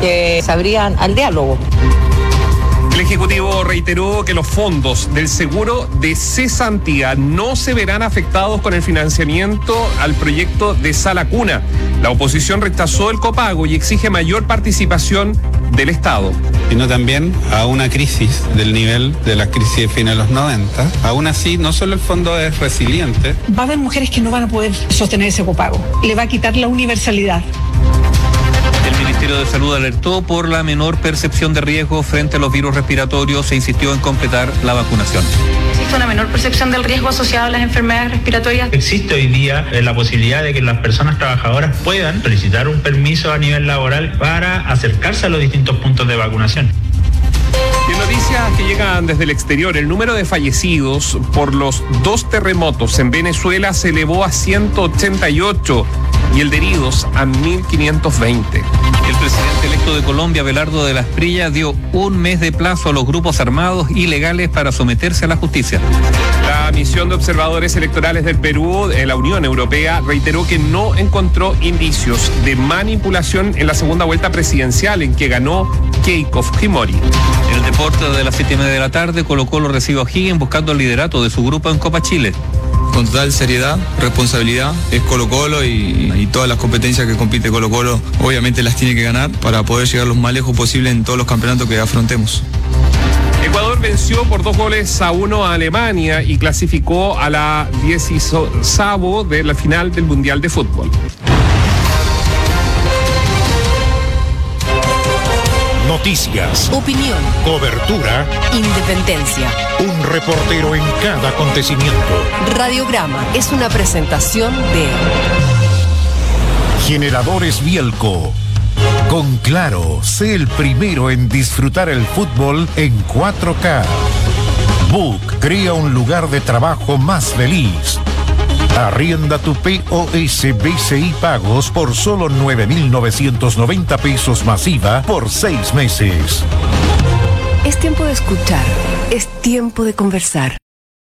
que se abrían al diálogo. El Ejecutivo reiteró que los fondos del seguro de cesantía no se verán afectados con el financiamiento al proyecto de Sala Cuna. La oposición rechazó el copago y exige mayor participación del Estado. Sino también a una crisis del nivel de la crisis de fines de los 90. Aún así, no solo el fondo es resiliente. Va a haber mujeres que no van a poder sostener ese copago. Le va a quitar la universalidad. El Ministerio de Salud alertó por la menor percepción de riesgo frente a los virus respiratorios e insistió en completar la vacunación. Existe una menor percepción del riesgo asociado a las enfermedades respiratorias. Existe hoy día la posibilidad de que las personas trabajadoras puedan solicitar un permiso a nivel laboral para acercarse a los distintos puntos de vacunación. En noticias que llegan desde el exterior, el número de fallecidos por los 2 terremotos en Venezuela se elevó a 188 y el de heridos a 1.520. El presidente electo de Colombia, Abelardo de la Espriella, dio un mes de plazo a los grupos armados ilegales para someterse a la justicia. La misión de observadores electorales del Perú, la Unión Europea, reiteró que no encontró indicios de manipulación en la segunda vuelta presidencial en que ganó Keiko Fujimori. En el deporte de las 7:30 de la tarde, Colo-Colo recibe a O'Higgins buscando el liderato de su grupo en Copa Chile. Con total seriedad, responsabilidad, es Colo-Colo y todas las competencias que compite Colo-Colo obviamente las tiene que ganar para poder llegar lo más lejos posible en todos los campeonatos que afrontemos. Ecuador venció por 2-1 a Alemania y clasificó a la 16ª de la final del Mundial de Fútbol. Noticias, opinión, cobertura, independencia. Un reportero en cada acontecimiento. Radiograma es una presentación de Generadores Bielco. Con Claro, sé el primero en disfrutar el fútbol en 4K. Book crea un lugar de trabajo más feliz. Arrienda tu POS BCI Pagos por solo 9.990 pesos masiva por 6 meses. Es tiempo de escuchar, es tiempo de conversar.